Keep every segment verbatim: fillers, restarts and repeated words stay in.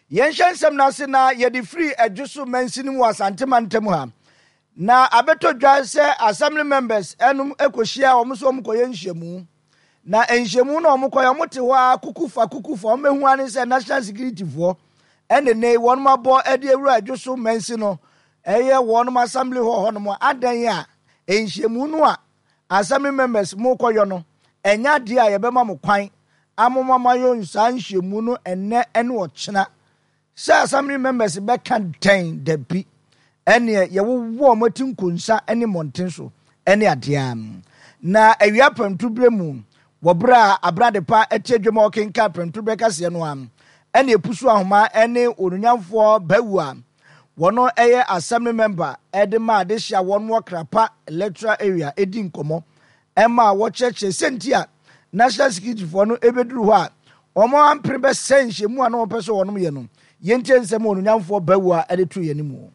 yen hyansem na se na ye de free adjusu mansini mu asantema ntemu ha na abeto dwa se assembly members enum ekohia omo so omo koye nhyiamu na enhyemu na omo koye omo te ho akukufa kukufa omo hu ane se national security fo ene ne won mabo ade ewura adjusu mansi no eye won ma assembly ho ho no mo adan a enhyemu no a assembly members mo koyo no enya de a ye bema mo kwan amoma mayo nsa nhyiamu no enne ene ochena se assembly members be kan ten da bi ene ye wo matin kunsa ene monten so ene adeam na awia pamtu bremu wo bra abrade pa etedwema okenka pamtu brekase no am ene epusu ahoma ene onunyamfo bawua wono eye assembly member edema de hia wono krapa electoral area edi nkomo ema wo cheche sentia national security for no ebeduru ho a omo ampre be senhye mu ana opeso wono ye no yente nsem onunyamfo bawua ede tu ye nimu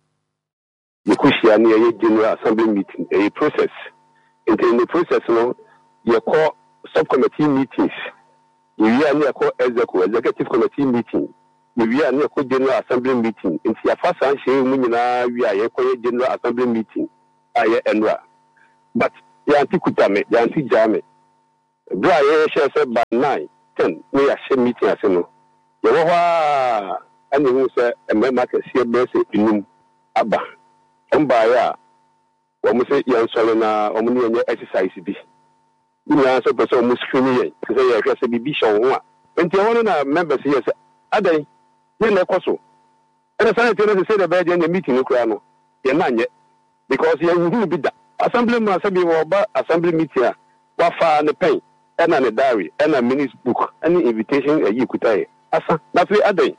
Yekushia ni a general assembly meeting, a process. In the process, no, you call subcommittee meetings. You are near call executive committee meeting. You are near call general assembly meeting. In the first and she we are a general assembly meeting. I enra. But the anti-kutame, the anti-jame. Bra said by nine, ten, we are share meeting as you know. You know, and you say a member can see a blessing in Abba. Ombaya, omo se yan solo na omo ni enye exercise bi. Ni yan so person omo screen yen, se ye hwese bibi show ho a. Enti wono na members here say, "Adan, ye na ekoso." And say say say the bed in meeting no kra no. Ye na nye because ye hu bi da. Assembly man say bi wo ba assembly meeting a wa fa ne pen, e na ne diary, e na minutes book, any invitation e yi kutai. Asa, na fe adan.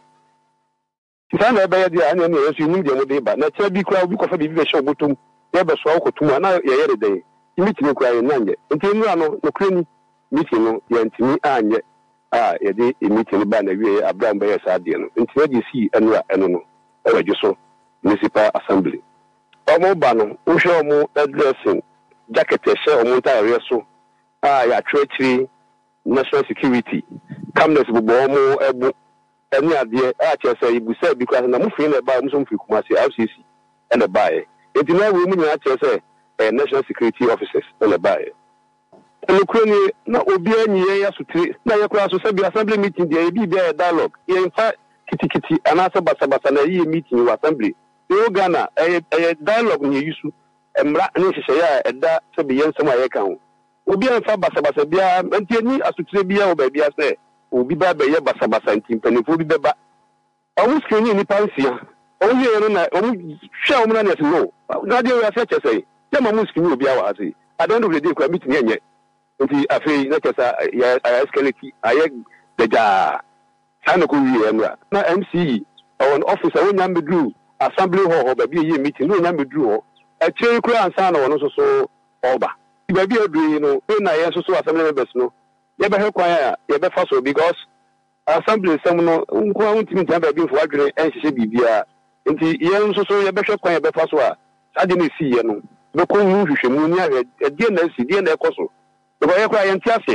Sana ebe dia anya na yesu nim de mode ba na cha bi kura bi kofa bi be show botum ye be so akotum na ye ye de meeting kura ye nanye nti nura no no kura ni meeting no ye ntimi anye a ye de meeting ba na wie Abraham be yes ade no nti ye di si enura eno no e waje so municipal assembly omo ba no wo hwe omo addressing jacket e she omo ntare so a ya treachery national security cameras bubo omo ebu any idea a chese ibu say because na mufin na ba muso mfi kumase R C C and buy it na we mu nya chese national security officers and buy and kuni na obi anyi ya sutire na ye kura so say bi assembly meeting there bi be dialogue ye infa kitikiti anasa basa basa na ye meeting wa assembly e Ghana e dialogue ni yusu emra ni hyehyɛ ya eda say bi yensem aye kan obi anfa basa basa bia nti ni asutire bia wo ba bia say obi ba be ye basa basa ntimpanifo bi beba omu screen ni pansia omu ye no na omu hwa omu na ne no na de we ase chese ye ma mu screen obi awa ase adon do de kwa meeting enye nti afei na chesa ya escalate aye deja sana ko wi emra na M C E on officer wonya medru assembly hall ho ba bi ye meeting no nya medru ho a chere kura ansa na wono so so oba ba bi adru no na ye so so assembly members no ye be he kwan ya ye be fa so because assembly sem no nko an timi tan ba bi fo adwene en hyehyɛ bibia nti ye nso so ye be hwe kwan ye be fa so a ade ne si ye no be ko hu hwehwɛ mu ni ahwɛ de na si de na ekoso be ye kwa ye ntiase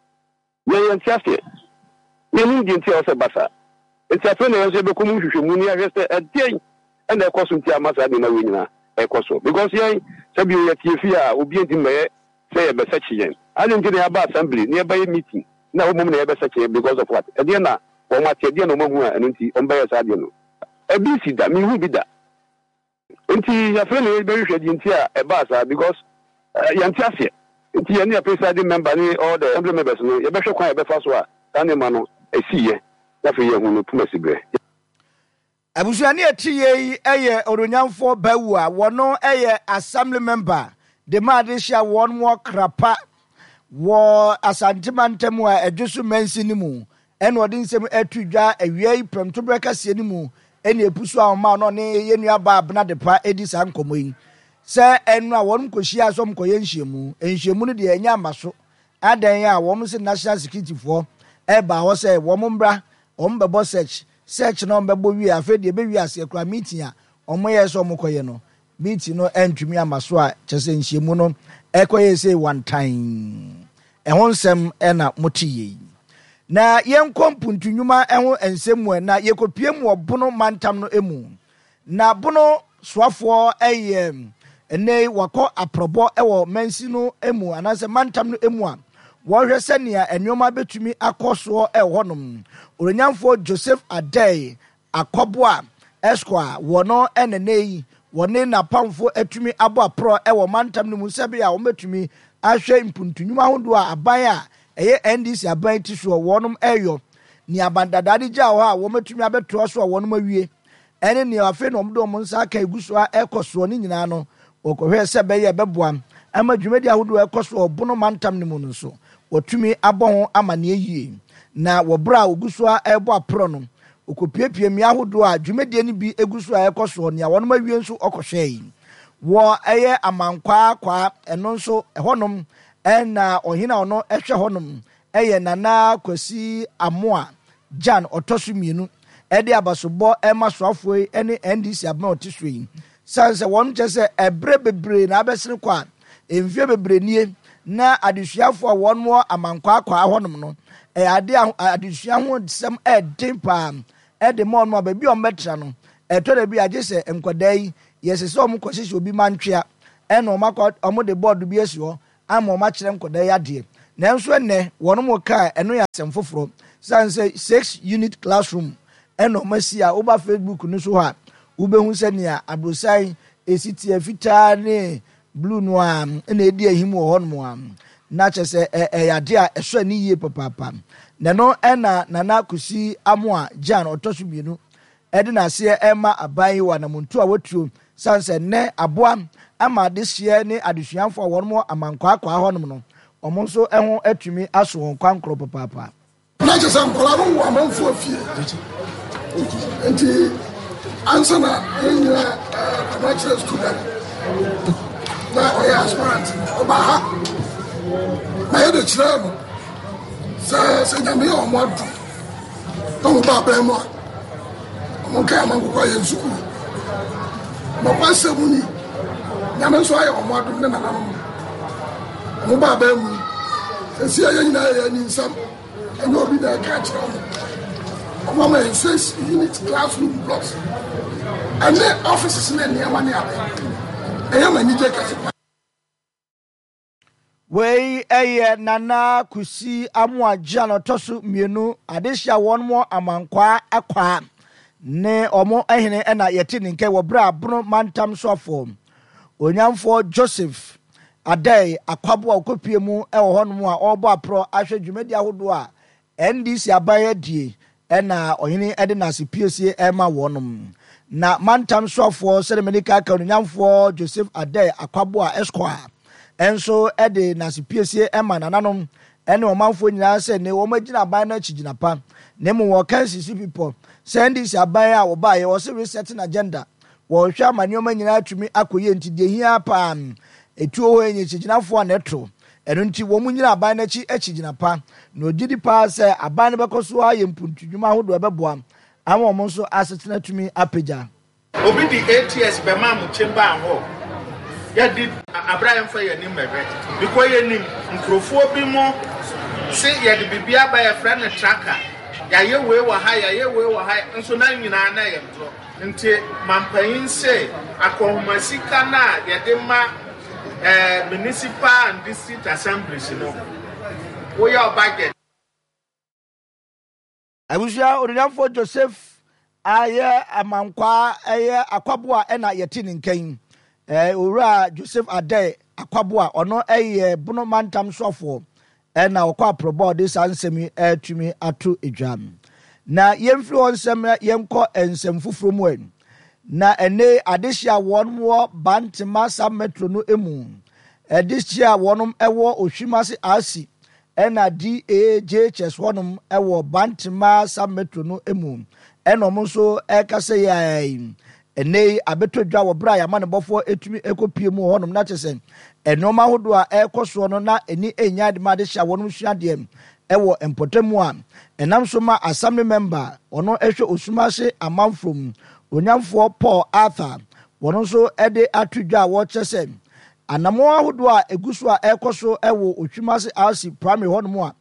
ye ye ntiase ye ni di ntiase basa nti afa na ye be ko mu hwehwɛ mu ni ahwɛ sɛ ade en na ekoso nti amasa de na we nyina ekoso because ye sabi ye tiefi a obi enti meye say ye be sechi yen ade nti na ba assembly na ye ba meeting na wo mum na ye be sechi because of what ade na wo ma tie de na mo hu a eno nti on ba ye sa de no e bi si da mi hu bi da nti ya fe na ye be hwehwɛ di nti a e ba sa because ye nti ase nti ye na presiding member ni all the assembly members no ye be hwɛ kwan ye be fa so a tane ma no e si ye ya fe ye hu no puma sibre abusuani etiye eye oronyamfo bawu a wono eye assembly member de madisha won mo krapa wo asantima ntemu a adjusu mansi ni mu ene odi nsem atudwa awiai premto brekase ni mu ene epusu ahoma no ne yenua ba abna de pa edi san komoyi se enu a won kohia asom koye nhyiemu nhyiemu no de enya maso adan ya won se national security for e ba ho se won mbra on bebo search search no mbebo wi afa de be wi ase kra meeting a omo ye so omo koye no meeting no entumi amaso a chese nhyiemu no ekoye say one time ehonsem ena motiye na yenko mpuntunwuma eho ensemu na yekopie mu obono mantam no emu na bono soafo eye ene wako aprobo ewo mansi no emu anase mantam no emu a wo hwe senia enwoma betumi akoso ehonom oronyamfo Joseph Adey Akwabo a esquire wono enenei wone na pamfo atumi abo apro ewo mantam no mu sebe a wo betumi ahwe mpuntunwuma hodo a aban a eye N D C aban ti so wonom eyo ni abandadade gya ho a wo betumi abeto so wonom awie ene ni afi no mdo mo nsa aka eguso a ekoso ni nyina no okohwe sebe ye beboa ama dwumadi ahodo ekoso obono mantam no mu no so wotumi abɔ ho amane yie na wobra oguso a ebo apro no okopiepie mi ahodo a dwumadi ni bi eguso a ekoso ne wonom awie nso okohwe yi wo eye amankwa kwa eno nso ehonom ena ohina ono ehwe honom eye Nana Kwasi Amoa Jan otosu mienu ede abasobo ema soafo ene N D C abna otiso yi sanse won chese ebre bebre na abesene kwa emfie bebre nie na adesuafo a won mo amankwa akwa honom no e ade adesua ho sem e dempa e de mo no baby o metra no e to da bi agese enkodai yesese o mkwasisi obi mantwea e no makwa o de board bi esi ama o ma kire enkodai ade nanso enne won mo ka eno ya sem foforo sanse six unit classroom eno masi a oba Facebook no so ha ubehu senia abrosai esiti afita ne blue no am na edi ahim wo hono am na chese eyade a eso ni yie papapa na no ena Nana Kwasi Amoa Jan otoso bienu ede na se ema aban wa na muntu a watuo sanse ne aboa ama de hye ne adesuanfo a wono amankwa akwa hono no omo nso eho atumi aso won kwankro papapa na chese nkola no wo amanfo afie enti answer na in uh natural student na oya aspirant oba ha na ye de chira no sa se nyame o mo adu to ba ba mo mo ka ma ko ye nsuku mo pa se mu ni nyame so aye o mo adu na na mo ba ba mu se si aye nyina ye ni nsam eno obi na ka chira Mama in six unit classroom blocks. And the offices in the money. I am a Niger Cassipa. Way a Nana Kwasi Amoa Jan otoso mienu adesha one more amankwa akwa ne omo ehene ena yeti nke wobra abro mantam sofo onyamfo Joseph Adey Akwabo okopie mu e wo hono mu a obo apro ahwe dwumadi ahodo a N D C abaye die ena ohini ede na sipiesie ema wonom na mantam sofo ceremonial kanonyamfo Joseph Adey Akwabo a esquire enso ede na sipiesie ema nananom ene omanfo nyina se ne wo magina ban na chigina pa ne mu wo kan sisi people send this aban a wo ba ye wo se resetting agenda wo hwa manioma nyina atumi akoye ntide hia pa etuo ho enye chiginafo aneto eno nti wo mu nyina aban na chi achigina pa no gidi pa se aban ne bekoso aye mpuntudwuma hodo ebeboa ama omo nso asetena tumi apagya obi di eight years be ma mu chemba ho ya di Abraham for ye nim mebe because ye nim nkrofo bi mo se ye de bibia ba ye friend tracker ya ye we wa ha ya ye we wa ha nso na nyina na ye ntro nti mampanyin se akohumasika na ye de ma eh municipal and district assemblies no wo ya budget abusia Onyamfo Joseph aye amankwa aye Akwabo a ena yeti nkan eh owura Joseph Adey Akwabo a ono eye bono mantam sofo ena okwa aprobo de sansemi atumi ato edwam na yemfiri onsem yemkɔ ensem fufuro mu en na ene adehia wonmo bantima sam metro no emu adehia wonom ewo ohwimase asi ena D A J H S wonom ewo bantima sam metro no emu enom nso ekase ya ene abetodwa wo bra ya mane bofo etumi ekopie mu wonom na chese enoma hodo a ekoso no na eni enya de ma adehia wonom hwade ewo empotemu a enam so ma assembly member ono ehwe osumase amanfrom Onyamfo Paul Arthur wono so ede atudwa wo chese anamo ahodo a eguso a ekoso ewo otwimase R C primary hono mu a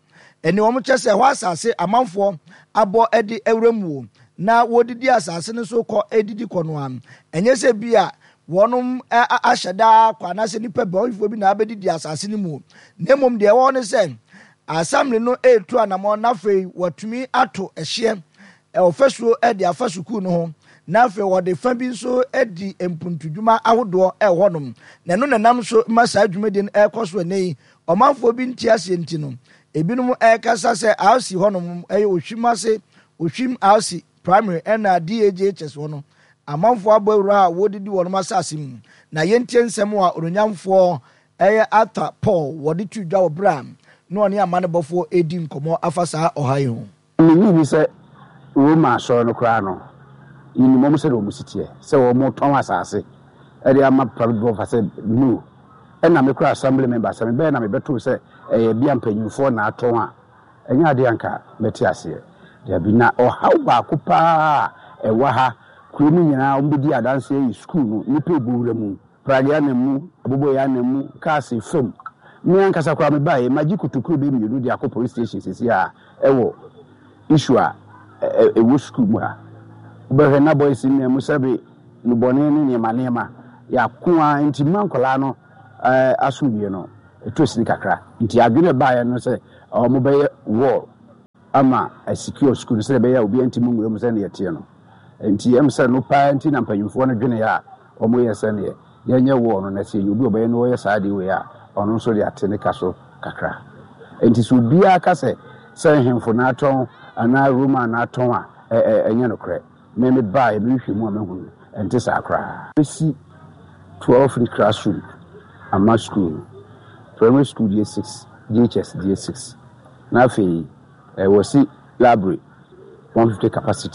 eni wo mo kyese ho asase amanfo abo edi ewremu na wodidi asase ne so kɔ edidi kɔ no am enye se bia wɔnom ahyɛda kwana se nipa bɔnfo bi na abedidi asase ne mu nemom de ɛwɔ ne sɛ assembly no etu anamo na fei watumi ato ɛhye ɛofasuo ɛde afasuku no ho na fei wɔde fa bi nso ɛdi empuntudwuma ahodoɔ ɛwɔ nom na no nanam so masa adwumadi no ɛkɔ so nei ɔmanfo bi ntia se nti no ebinom ɛkasa sɛ ausi hɔ nom ɛyɛ ohwimase ohwim ausi primary ɛna D A G H S hɔ no amanfo abawura a wodidi wɔn masase mu na yentie nsɛm a oronyamfo ɛyɛ ata Paul wɔde tu dwa obra no ne amane bɔfo edi nkɔmɔ afa saa ɔhae ho ni bi sɛ wo ma so no kra no yini mom sɛ do musitie sɛ wo mo tɔn asase ɛde ama public bɔfa sɛ no ɛna me kra assembly members me bɛ na me bɛto sɛ ɛyɛ bia mpanyimfo na atɔn a ɛnya ade anka mɛte aseɛ de bi na ɔhaw ba ko pa ɛwa ha kuro nyina ombedi adanse yi school no nipa buwura mu pragia na mu abobo ya na mu kaase fam me ankasa kwa me bae magi kutukuru be mienu di akɔ police station sisi a ɛwɔ issue a ɛwɔ school mu a obɛhwɛ na boys ni mu sɛbe no bɔne ne ne manema ya koa nti mankola no eh asomdie no etosini kakra nti adwene bae no sɛ ɔmo bɛyɛ war ama a secure school sɛ bɛyɛ obi anti mu mu sɛ ne yɛte no nti em sɛ no pa nti na mpanyimfo no dwene ya ɔmo yɛ sɛ ne yɛnyɛ war no na sɛ obi obɛyɛ no yɛ saa de we a ɔno nso de atene kaso kakra nti so bia ka sɛ sɛ hemfo na atɔn ana Roma na atɔn a ɛnyɛ no korɛ me me ba e me hwɛ mu a mehu nti saa kra besi twelve in classroom ama school primary school D six D H S D six na fe e was library one fifty capacity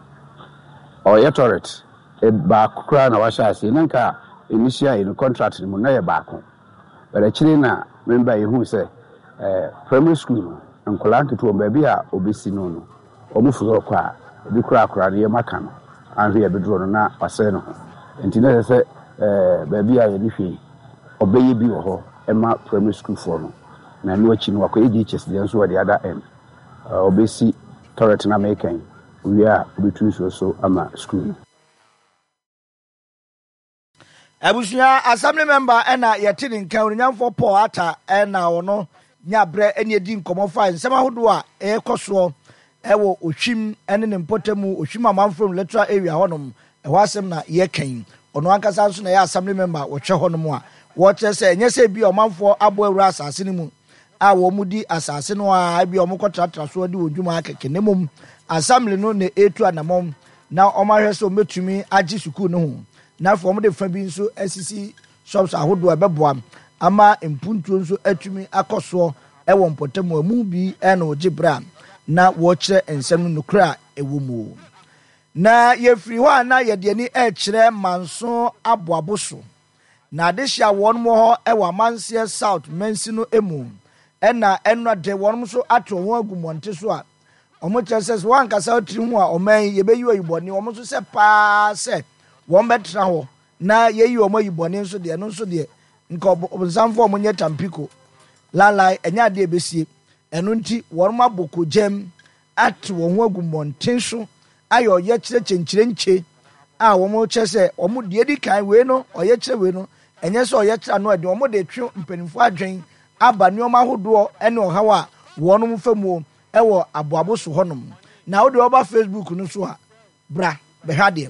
or yet turret e ba kra na wa sha ase nanka initial in contract mu na ye ba ko but actually na member you who say eh primary school nkola nketo ba bia obesi no no omu furo kwa bi kura kura ne maka no anhwe ya bedro no na asɛ no nti na sɛ eh ba bia ye ni hwe obeye bi wo ho ema primary school for no na no achi no akɔ D H S de nso wɔ other end obesi turret na mekan we are between so so ama school Abusuya assembly member ena yɛte ne nkan Oronyamfo Paul ata ena wono nyabre ene di nkomo fa nsɛm ahodo a ɛkɔsoɔ ɛwɔ ohwim ene ne mpɔtamu ohwim amanfo electoral area hɔnom ɛwɔ asɛm na yɛkan ɔno ankasa nso na yɛ assembly member wɔhwɛ hɔnom a wɔkyerɛ sɛ nyɛ sɛ bi ɔmanfo abo awura asase ne mu a wɔ mu di asase no a bi ɔmo kɔtratra so di wodwuma akeke ne mum assembly no ne etu anamom na ɔmahwɛ sɛ ɔmetumi agye sukuu no ho na fo ɔmo de fa bi nso asisi shops ahodo ɛbɛboa ama mpuntuo nso atumi akɔsoɔ ɛwɔ mpɔtamu amu bi ɛna ogye bra na wɔkyerɛ nsɛm no nokra ɛwɔ mu na yɛfiri hɔ a na yɛde ani ɛkyerɛ manso aboabo so na de hyia wɔn mo hɔ ɛwɔ amanseɛ south mansi no emu ɛna ɛno de wɔn so ato ho agu monte so a ɔmo kyerɛ sɛ wɔn ankasa tiri ho a ɔman yɛbɛyi oyibɔne ɔmo so sɛ paa sɛ wɔn bɛtra hɔ na yɛyi ɔmo oyibɔne nso deɛ no nso deɛ nka ɔbonsamfo ɔmo nyɛ tampiko lalai ɛnya ade besie ɛno nti wɔn aboko gyam ato wɔn ho agu monte so ayɛ ɔyɛ kyerɛ kyɛnkyerɛ nkyɛ a wɔn kyerɛ sɛ ɔmo deɛ di kan wei no ɔyɛ kyerɛ wei no ɛnyɛ sɛ ɔyɛ kyerɛ no ɛde ɔmo de twe mpanimfo adwen aba nneɛma ahodoɔ ɛne ɔhaw a wɔn mo fa mu ɛwɔ aboabo so hɔnom na wode ɔba Facebook no so a bra bɛhwa deɛ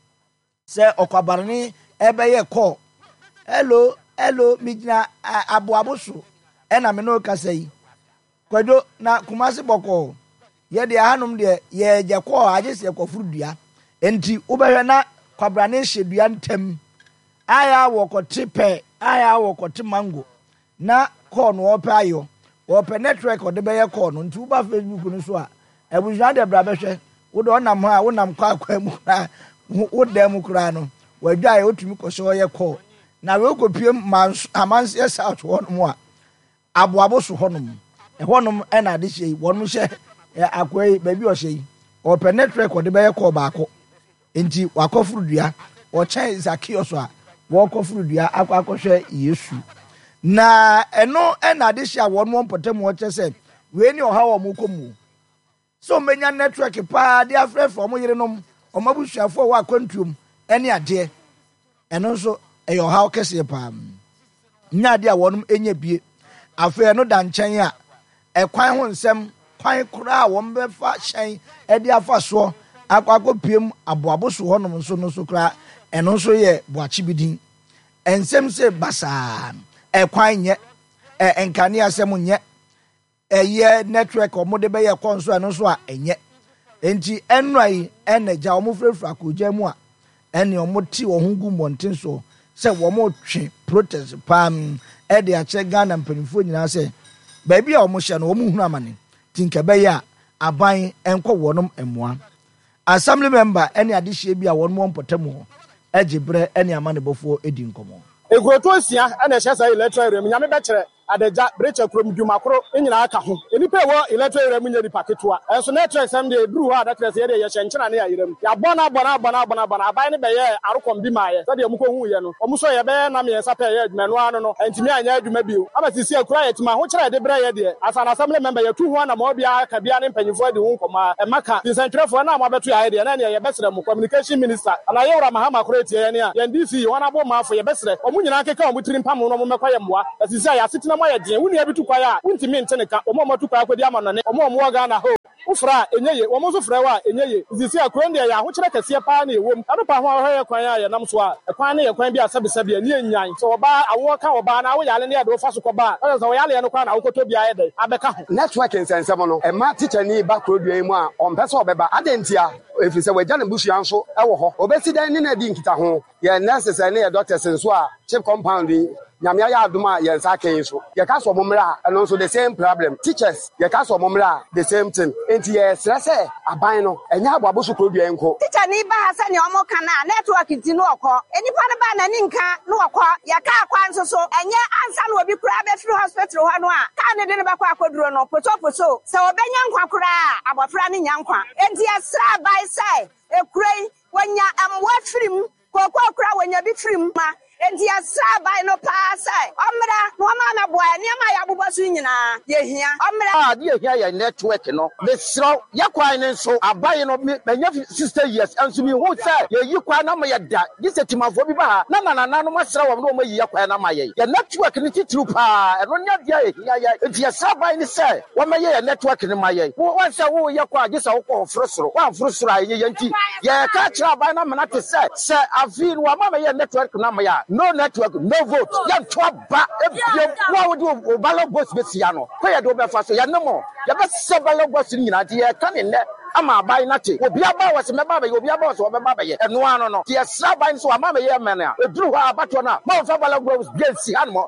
sɛ ɔkwabarne ɛbɛyɛ call hello hello mijina aboabo so ɛna me no kasa yi kwado na kumase bɔkɔ yɛ de hanom de yɛ gye call agye sɛ kɔfuru dua enti wobɛhwɛ na kwabrane hye dua ntem aya wɔ kɔte pɛ aya wɔ kɔte mango na call no ɔpɛ ayo ɔpɛ network ɔde bɛyɛ call no nti woba Facebook no so a ɛbusuan de bra bɛhwɛ wode ɔnam ha wonam kwa kwa mu kra wode mu kra no wadwa yɛ otumi kɔsɛ ɔyɛ call na we kopie amanse south hɔnom a aboabo so hɔnom ɛhɔnom ɛna de hyɛ wɔnom hyɛ akɔyi baabi ɔhyɛ yi ɔpɛ network ɔde bɛyɛ call baako enti wakɔfuru dua ɔkyɛn zakio so a wɔkɔfuru dua akɔ akɔhwɛ Yesu na ɛno ɛna de hyɛ wɔnom mpɔtam wɔkyɛ sɛ we ni oha wo mu komu so menya network pa de afre from yerenom omabusuafo wa kwantuom ene ade eno so e oha okese pa nya de a wonum enya bie afa no da nchen a e kwan ho nsem kwan kura wo mbefa hyen e de afa so akwakopiem aboaboso honom nso no so kura eno so ye boachi bidin ensem se basa e kwan nye e enkane asem nye eye network omode be ye konso eno so a enye enti enrai enaja omofrefra akoja mu a ene omoti wo hungu monten so se wo mo twe protest pam e de a che Ghana mpanifo nyina se ba bia omo hye no omo hunu amane tinka be ya aban enko wonom emoa assembly member ene ade hye bia wonom mpotamu egibre ene amane bofo edi nkomo Egroto sia na ehye sa electoral rem nyame be kire adeja brecha krom dwumakoro nyina aka ho enipa wo electoral rem nya di paketua enso network sam de dru ho ada trese de ye hyenkyena ne ayerem ya bona bona bona bona bona abai ne be ye arokom bi maaye se de mko hu ye no omuso ye be na me yesa pe ye adwuma no ano no entimi anya adwuma bio aba sisi akura ye tima ho kire de bre ye de asana assembly member ye tu ho na mo bia aka bia ne mpanyifo de hu nkoma e maka disentrefo na mo beto ya de na ne ye besere mu communication minister ana ye wura mahama kura tie ye ne a ye D C wona bo mafo ye besere nyina keka omu tiri mpam no mo mekwa ye mmoa asisi ya setina mo ye den wuni ebitu kwa ya untimi nteneka omo mo tukwa akodi ama no ne omo mo ga na ho ufra enyeye omo so fra wa enyeye asisi akro ndi ya ho kire kese pa na ewom ado pa ho ahwe kwan ya nam so a kwan ne ye kwan bi asabesabe ani enyan so oba awo ka oba na wo yale ne ya do fa so koba o so wo yale no kwa na akoto bia ye de abeka ho network nsensem no e ma teacher ni ba krodua mu a ompese obeba adentia efise waja na busu anso ewo ho obesi dan ni na di nkita ho ye nurses ne ye doctors nso a chip compound nyame ya aduma ye nsa kan so ye ka so momra eno so the same problem teachers ye ka so momra the same thing enti ye stress aban no enya aboabo so krodua enko teacher ni ba hasa ni omo kana network ti no okọ enipa ne ba na ni nka no okọ ya ka akwa nso so enye ansa no obi kura be free hospital ho no a ka ne de ne ba kwa akoduro no poto poto se obenya nkwa kura abofra ne nya nkwa enti asra by sai ekurei wanya amwa frim kokwa kura wanya bi frim ma enti asra by no pa sai omra no ma na boa ne ma ya bobosu nyina ye hia omra ah de hia ya network no the sro ya kwan ne so abai no menya sister years enso mi hu sai ye yi kwan na ma ya da disetimafo bi ba ha na na na no masra wo no ma yi ya kwan na ma ye ya network ni titru pa eno nya dia ye hia ya enti asra by ni sai wo ma ye network ni ma ye wo wansa wo ye kwa gisa wo ko frosro wa frosro aye ye nti ye ka kira by na ma na te sai sai afi wo ma ma ye network na ma ya no network no vote ya twa ba ebiem wa wo do ballot box besia no ko ya do be fa so ya nemo ya be se ballot box nyina ti ya kan ne ama abai na te obi aba wose me baba ye obi aba wose wo be baba ye eno ano no ti ya sra ban so ama me ye men a eduru ho abato na ma fa ballot box gensi anmo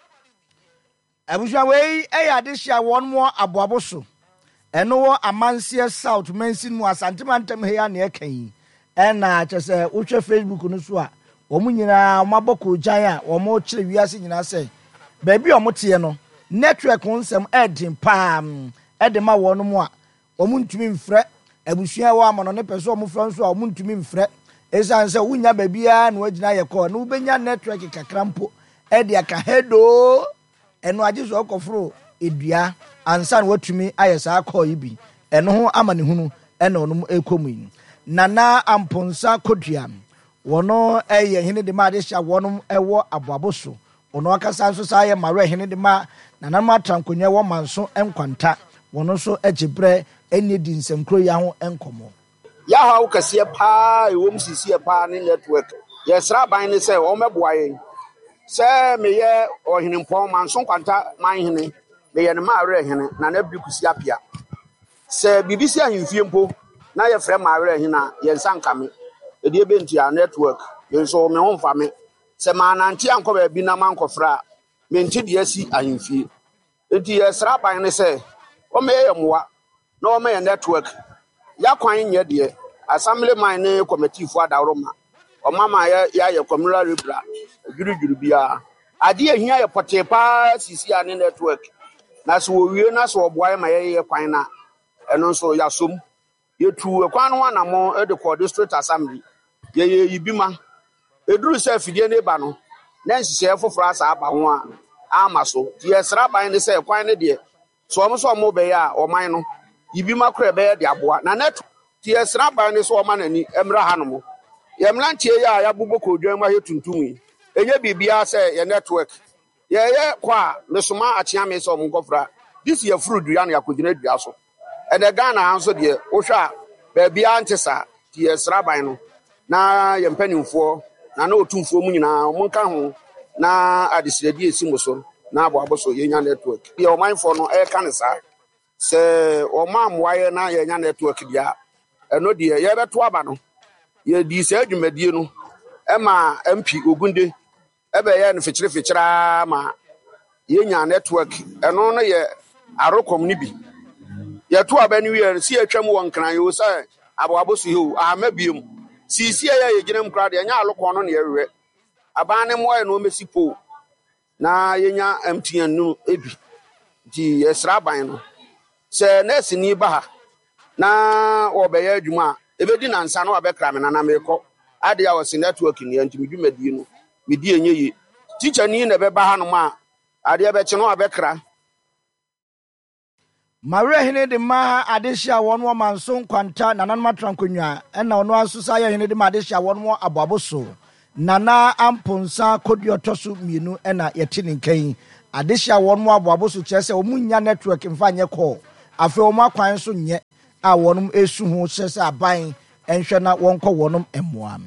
abusha wei e ya de hia won mo aboabo so eno wo amansie south mensin mu asantemantam he ya na e kan ena chese utwe Facebook no so a omu nyina maboko jan a omo kire wiase nyina se ba bi omo tie no network onsem edin pam edema wono mu a omu ntumi mfrɛ abusua wa amano ne pese omo frɛ nso a omu ntumi mfrɛ esan se wunya ba bia na wagina ye call no benya network kakrampo edi aka hedo eno agizo okofro edua ansa na watumi ayesa call yibi eno ho amane hunu ena onum ekomu yi nana amponsa kodua wono eye hene de ma de hya wono ewo aboaboso ono akasa nso sa ye mare hene de ma nana ma trankonye wo manso enkwanta wono so egibre eni di nsemkro ya ho enkomo ya ha wo kase pa ewom sisi pa ne network ye sra ban ne se o meboa ye se me ye ohene mpon manso kwanta man hene me ye ne ma are hene na na bi kusi apia se bibisi ahemfie mpo na ye frɛ ma are hene na ye nsankame edi ebe ntia network yenso me ho fa me se ma na ntia anko ba bi na man kofra me nti de asi ahemfie enti ye sra ban ne se o me ye moa na o me ye network ya kwan nye de assembly man ne committee fu adawroma o mama ya ya ye communal rebra jurujuru bia ade ehia ye potepa sisi ane network na so wie na so oboa ma ye ye kwan na eno nso ya som yetu ekwan no na mo e de ko district assembly ye ye yibima eduru se fidie ne ba no na nsise foforo asa aba ho a ama so ye sra ban ne se kwan ne de so ɔmo so ɔmo bɛyɛ a ɔman no yibi makora bɛyɛ de aboa na net tie sraban ne so ɔma nani emra hanom ye mlantie ya ya bubo kodwan ma he tuntum yi enye bibia sɛ ye network ye ye kwa mesoma akyea me sɛ ɔmo nkɔfra this year fruit dua no yakodina dua so ɛde Ghana anso de wohwɛ a baabia ntesa tie sraban no na ye mpanimfoɔ na na otumfoɔ mu nyinaa ɔmo nka ho na adesredi esi mo so na abo aboso yenya network ye ɔmanfo no e ka ne sa se ɔman waye na yenya network dia eno de ye beto aba no ye di se adwumadie no e ma M P Ogunde e be ye no fikyire fikyira ma yenya network eno no ye arokom ni bi ye to aba ni wi si atwam won kran yo se abo aboso ho amabiem si si ye ye ginam kra de nya alokon no ne ye we aban ne mo ye no mesi po na yenya M T N no ebi di esra ban no se nurse ni ba ha na obeye adwuma ebedi na nsa no abekra me na na mekọ ade ya wose network ni anti medwumadi no medi enye yi teacher ni na be ba ha no ma ade ya beche no abekra Maria hene de ma adehia won wo manso kwanta nanan matrankonwa na ono asusa ya hene de ma adehia won wo aboaboso nana amponsa kodiotoso mienu na yeti ninkan adehia won wo aboaboso kyese omunya network mfanye call afi omu akwan so nye a wonum esu ho kyese aban enhwe na wonko wonum emmoam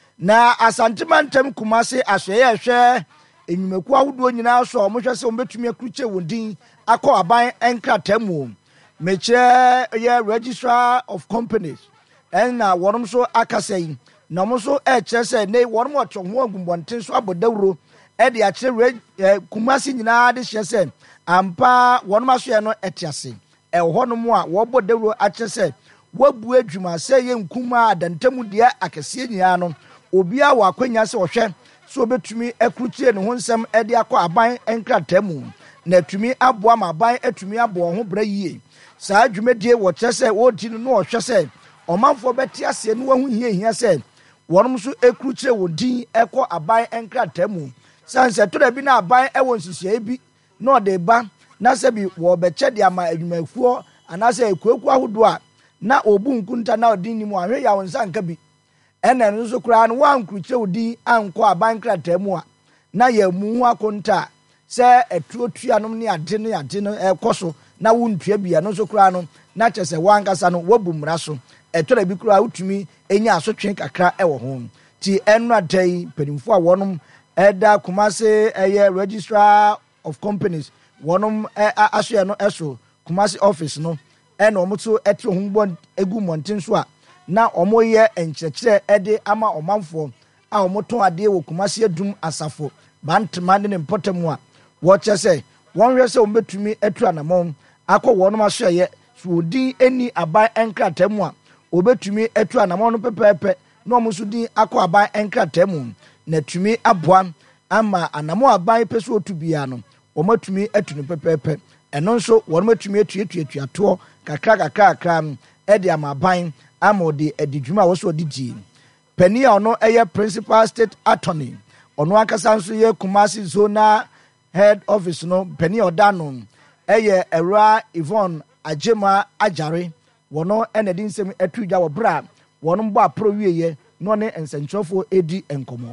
na asantimantem kumase ahweye hwe enyumeku ahodo nyina so omohwe se ombetumi akruche wondin akọ aban enkratamu meche ye registrar of companies en na wonum so akasai na mo so e kyese ne wonum otwo ho agumbonten so abodawro e de akire kumasi nyina de hyese ampa wonum aso ye no etiase e honum a wo bodawro akyese wabu adwuma se ye nkuma adantamu dia akese nyina no obia wa akwanya se ohwe so betumi akruchie ne ho nsem e de akọ aban enkratamu na tumi aboa ma ban atumi aboa ho bra yie saa dwumadie wo kyese wo di no wo hwese omanfo beti ase no wahu hie hia se wonom so ekruchire wo din ekọ aban enkratamu sanse to da bi na aban e won sisia bi no de ba na se bi wo beche de ama adwumafuo anase ekueku ahodo a na obu nkunta na odin ni mu ahwe ya wonsa nka bi ene no so kura no wan kruchire wo din ankọ aban enkratamu a na ya mu hu akonta se etuotua no ne ade ne ade no ekoso na wontua bia no so kura no na kyese wankasa no wabumra so etora bi kura utumi enya asotwe kakra ewo ho ti enra dai penimfo a wonom eda Kumase eye registrar of companies wonom aso no eso Kumase office no e na omoto etro ho bon egu monten so a na omoye enkyekere ede ama omanfo a omoto ade wo Kumase adum asafo bantema ne mpotamu a watch say one year so betumi etu anamon akọ wonum asoye so odin eni aban enkratamu a obetumi etu anamon no pepepe na omuso din akọ aban enkratamu na tumi aboa ama anamo aban peso otubia no omatumi etu no pepepe eno nso wonum atumi etu etu etu ato kakra kakra kakra e de amaban ama odi edidwuma wo so odigi pani a ono eye principal state attorney ono akasa nso ye Kumasi zona head office no Penny Odano eye Era Yvonne Ajema Ajare wono enedi nsem atudwa wo bra wono mbo apro wieye no ne ensentrofo edi enkomo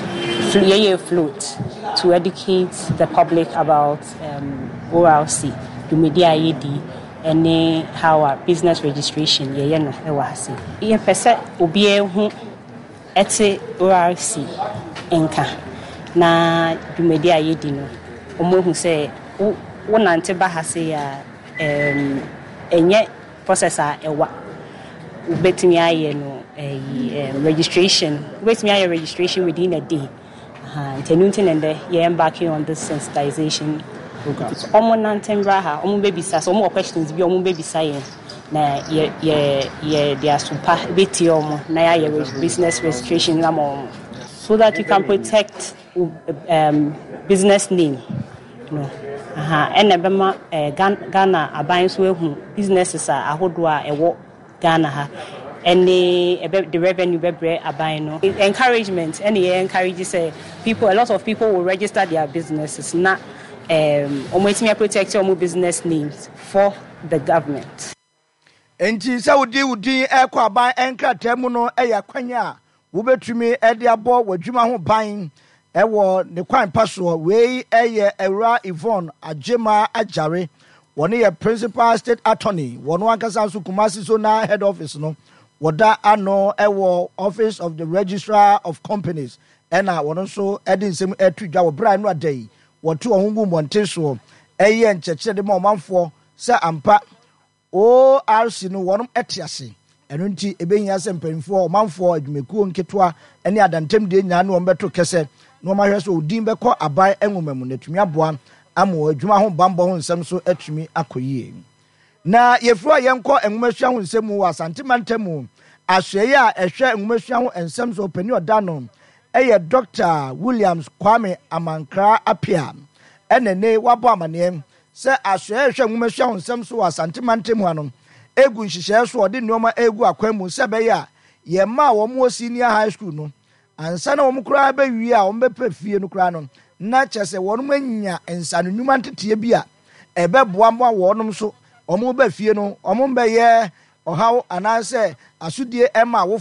Yeye float to educate the public about um, O R C to media I D and how our business registration yeye no e wa hase ye pese obi e hu ete O R C enka na to media I D no omo hu say wo nante ba hase ya em enye processor ewa ubetimi aye no eh registration ubetimi aye registration within a day uh tenuntin and the ye embarking on this sensitization program omo nante bra ha omo baby sa so omo questions bi omo baby science na ye ye ye dia super beti omo na ya business registration na mo so that you can protect um business name no aha ene bema Ghana aban so ehu businesses a ahodo a ewo Ghana ha any the revenue bebre aban no encouragement any encourage say people a lot of people will register their businesses na um omo protect omo business names for the government. Enti sa wudi wudi ekwa ban enkrata mu no eya kwanya wobetumi e de abo wadwuma ho ban ewo ne kwan paso we eye Ewura Yvonne Agema Ajare woni ye principal state attorney wono ankasa so Kumasi Zona head office no woda ano ewo office of the registrar of companies ena wono so edi nsem etudwa wo bra no adai woto ohungu monte so eye nchechede ma omanfo se ampa O R C no wonum etiase eno nti ebenya se mpanfo omanfo adwumekuo nketwa ene adantem de nya no ombeto kese no omahwe so odin beko aban enwomam natumi aboa amo adwuma ho bambo ho nsem so atumi akoyie na yefro yenko enwomahwa ho nsem wo asantemantemu ahweye a ehwe enwomahwa ho ensem so pani odano eye Doctor Williams Kwame Amankra Apia enene wabo amane se ahwehwe nwomahwa ho nsem so asantemantemu ano egu nhihye so ode nneoma egu akwamu se be ya ye ma wo mo senior high school no ansa na wo mkura ba wi a wo mbepa fie no kura no na chese wono manya ensano nnuma ntetie bi a ebe boa mo wonom so omo ba fie no omo be ye ohaw anase asudie ema wo